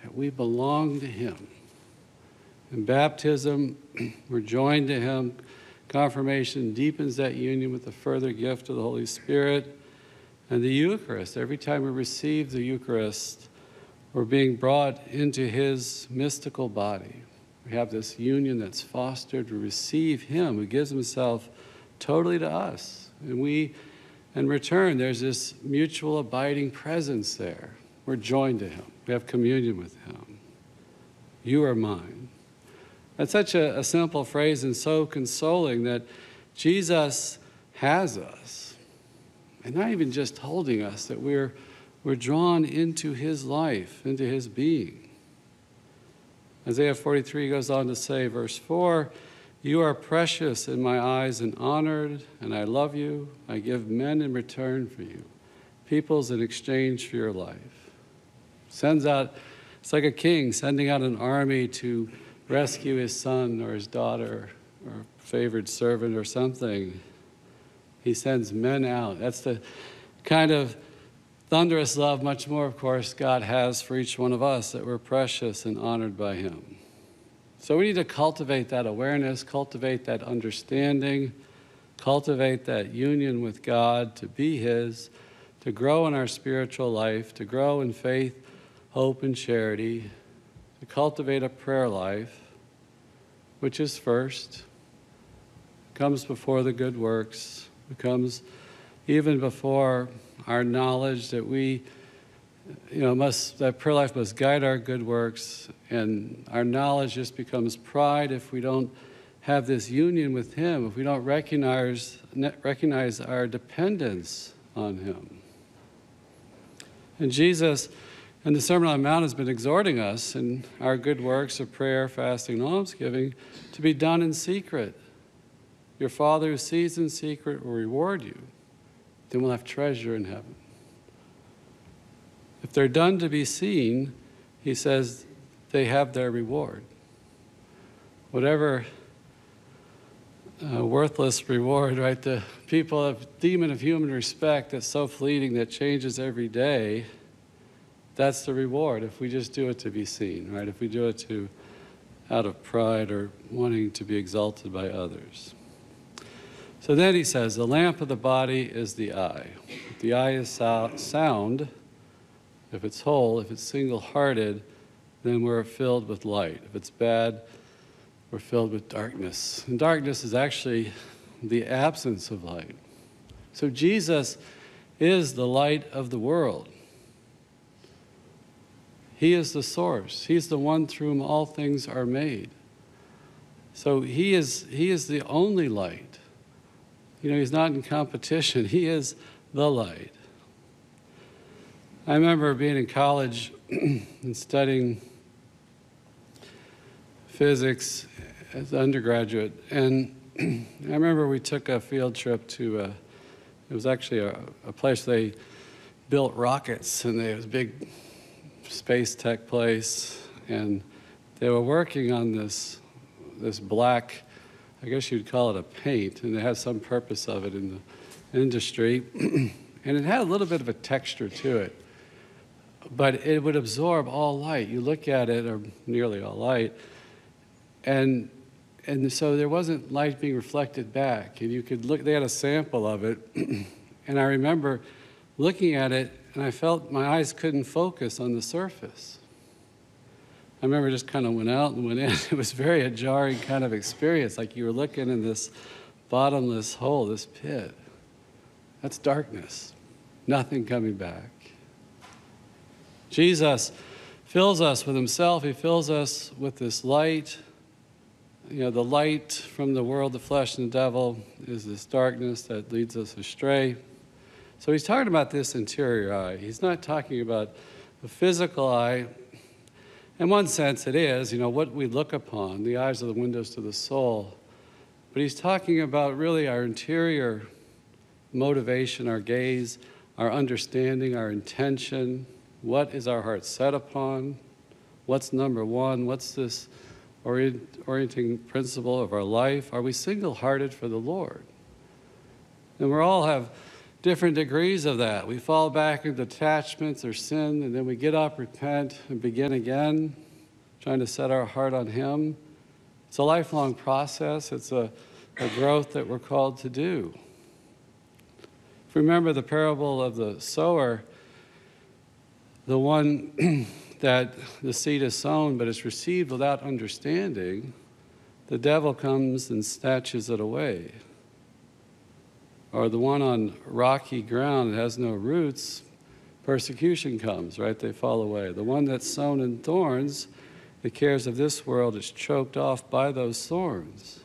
that we belong to him. In baptism, we're joined to him. Confirmation deepens that union with the further gift of the Holy Spirit. And the Eucharist, every time we receive the Eucharist, we're being brought into his mystical body. We have this union that's fostered. We receive him who gives himself totally to us. And we, in return, there's this mutual abiding presence there. We're joined to him. We have communion with him. You are mine. That's such a simple phrase and so consoling that Jesus has us. And not even just holding us, that we're drawn into his life, into his being. Isaiah 43 goes on to say, verse 4, you are precious in my eyes and honored, and I love you. I give men in return for you, peoples in exchange for your life. Sends out, it's like a king sending out an army to rescue his son or his daughter or favored servant or something. He sends men out. That's the kind of thunderous love, much more, of course, God has for each one of us, that we're precious and honored by him. So we need to cultivate that awareness, cultivate that understanding, cultivate that union with God, to be his, to grow in our spiritual life, to grow in faith, hope, and charity, to cultivate a prayer life, which is first, comes before the good works, comes even before our knowledge that we, that prayer life must guide our good works, and our knowledge just becomes pride if we don't have this union with him, if we don't recognize our dependence on him. And Jesus, in the Sermon on the Mount, has been exhorting us in our good works of prayer, fasting, and almsgiving to be done in secret. Your Father who sees in secret will reward you. Then we'll have treasure in heaven. If they're done to be seen, he says, they have their reward. Whatever worthless reward, right? The people of demon of human respect that's so fleeting, that changes every day, that's the reward if we just do it to be seen, right? If we do it out of pride or wanting to be exalted by others. So then he says, the lamp of the body is the eye. If the eye is sound, if it's whole, if it's single-hearted, then we're filled with light. If it's bad, we're filled with darkness. And darkness is actually the absence of light. So Jesus is the light of the world. He is the source. He's the one through whom all things are made. So he is the only light. He's not in competition. He is the light. I remember being in college and studying physics as an undergraduate, and I remember we took a field trip to, it was actually a place they built rockets, and it was a big space tech place, and they were working on this black, I guess you'd call it a paint, and it has some purpose of it in the industry. And it had a little bit of a texture to it, but it would absorb all light. You look at it, or nearly all light, and so there wasn't light being reflected back. And you could look, they had a sample of it, and I remember looking at it, and I felt my eyes couldn't focus on the surface. I remember it just kind of went out and went in. It was very a jarring kind of experience, like you were looking in this bottomless hole, this pit. That's darkness, nothing coming back. Jesus fills us with himself. He fills us with this light. The light from the world, the flesh, and the devil is this darkness that leads us astray. So he's talking about this interior eye. He's not talking about the physical eye. In one sense, it is, what we look upon. The eyes are the windows to the soul. But he's talking about really our interior motivation, our gaze, our understanding, our intention. What is our heart set upon? What's number one? What's this orienting principle of our life? Are we single-hearted for the Lord? And we all have different degrees of that. We fall back into attachments or sin, and then we get up, repent, and begin again, trying to set our heart on Him. It's a lifelong process. It's a growth that we're called to do. If you remember the parable of the sower, the one that the seed is sown but is received without understanding, the devil comes and snatches it away. Or the one on rocky ground that has no roots, persecution comes, right? They fall away. The one that's sown in thorns, the cares of this world is choked off by those thorns.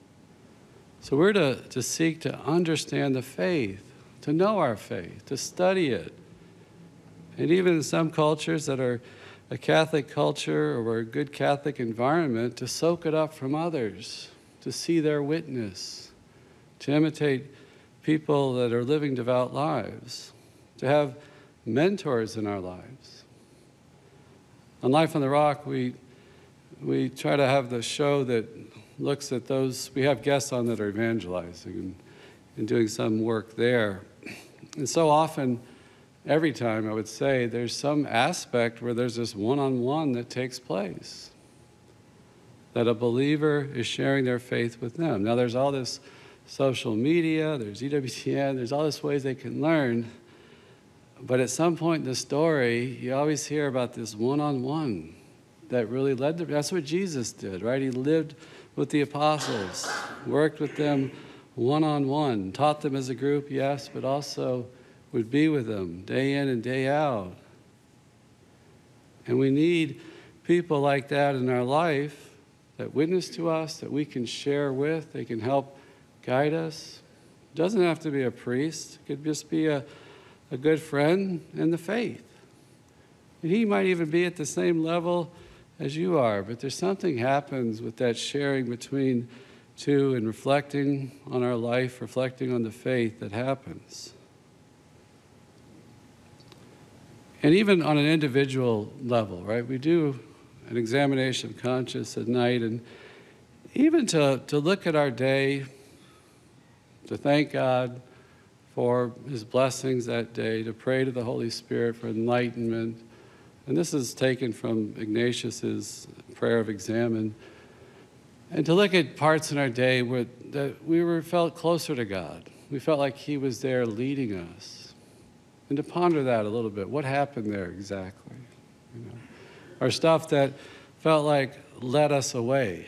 So we're to seek to understand the faith, to know our faith, to study it. And even in some cultures that are a Catholic culture or a good Catholic environment, to soak it up from others, to see their witness, to imitate people that are living devout lives, to have mentors in our lives. On Life on the Rock, we try to have the show that looks at those, we have guests on that are evangelizing and doing some work there. And so often, every time, I would say, there's some aspect where there's this one-on-one that takes place, that a believer is sharing their faith with them. Now, there's all this social media, there's EWTN, there's all these ways they can learn. But at some point in the story, you always hear about this one-on-one that really led to, that's what Jesus did, right? He lived with the apostles, worked with them one-on-one, taught them as a group, yes, but also would be with them day in and day out. And we need people like that in our life that witness to us, that we can share with, they can help guide us. It doesn't have to be a priest. It could just be a good friend in the faith. And he might even be at the same level as you are, but there's something happens with that sharing between two and reflecting on our life, reflecting on the faith that happens. And even on an individual level, right? We do an examination of conscience at night, and even to look at our day, to thank God for His blessings that day, to pray to the Holy Spirit for enlightenment. And this is taken from Ignatius's prayer of examen. And to look at parts in our day where that we felt closer to God. We felt like He was there leading us. And to ponder that a little bit. What happened there exactly? You know? Or stuff that felt like led us away.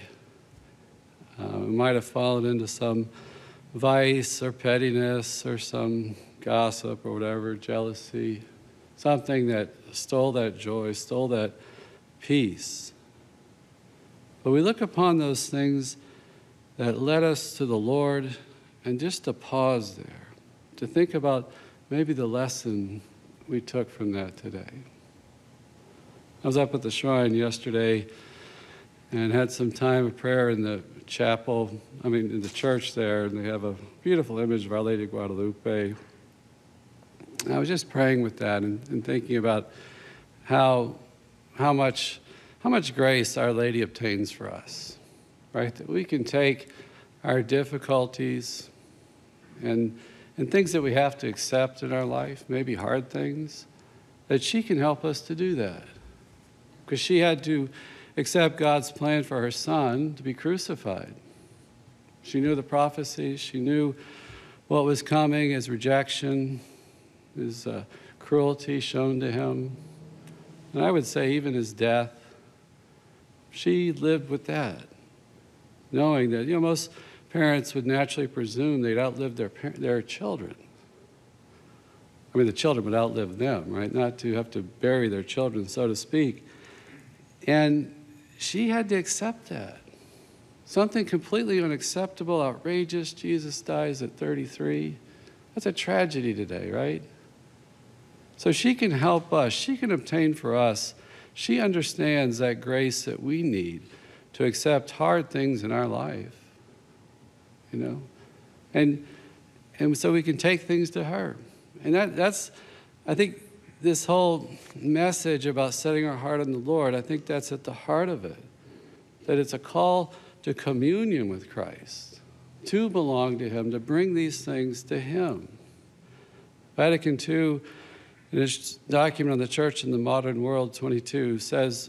We might have fallen into some vice or pettiness or some gossip or whatever, jealousy, something that stole that joy, stole that peace. But we look upon those things that led us to the Lord, and just to pause there, to think about maybe the lesson we took from that today. I was up at the shrine yesterday and had some time of prayer in the chapel, in the church there, and they have a beautiful image of Our Lady of Guadalupe. And I was just praying with that and thinking about how much grace Our Lady obtains for us, right? That we can take our difficulties and things that we have to accept in our life, maybe hard things, that she can help us to do that. Because she had to accept God's plan for her son to be crucified. She knew the prophecies. She knew what was coming, his rejection, his cruelty shown to him. And I would say even his death. She lived with that, knowing that, most parents would naturally presume they'd outlive their children. The children would outlive them, right? Not to have to bury their children, so to speak. And she had to accept that. Something completely unacceptable, outrageous. Jesus dies at 33. That's a tragedy today, right? So she can help us. She can obtain for us. She understands that grace that we need to accept hard things in our life, And so we can take things to her. And that's, I think, this whole message about setting our heart on the Lord, I think that's at the heart of it. That it's a call to communion with Christ, to belong to Him, to bring these things to Him. Vatican II, in its document on the Church in the Modern World 22, says